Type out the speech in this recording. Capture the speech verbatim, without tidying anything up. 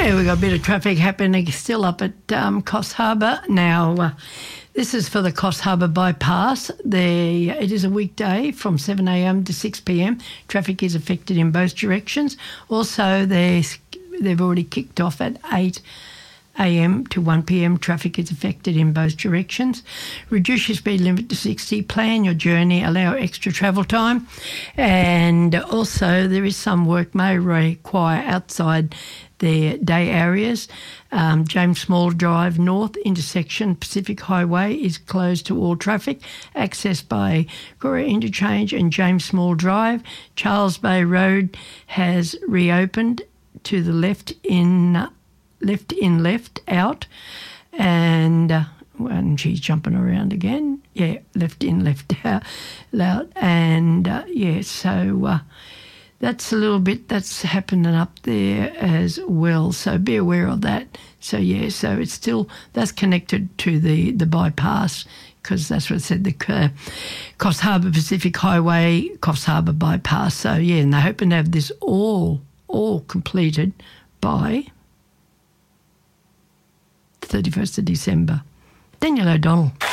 Yeah, we've got a bit of traffic happening still up at um, Coffs Harbour. Now, uh, this is for the Coffs Harbour bypass. The, it is a weekday from seven a m to six p m. Traffic is affected in both directions. Also, they've already kicked off at eight a m to one p m. Traffic is affected in both directions. Reduce your speed limit to sixty. Plan your journey. Allow extra travel time. And also, there is some work may require outside their day areas. Um, James Small Drive North intersection Pacific Highway is closed to all traffic. Access by Cora Interchange and James Small Drive. Charles Bay Road has reopened to the left in left in left out, and uh, and she's jumping around again. Yeah, left in left out, loud, and uh, yeah, so. Uh, That's a little bit that's happening up there as well. So be aware of that. So, yeah, so it's still, that's connected to the, the bypass because that's what I said, the uh, Coffs Harbour Pacific Highway, Coffs Harbour bypass. So, yeah, and they're hoping to have this all, all completed by thirty-first of December. Daniel O'Donnell.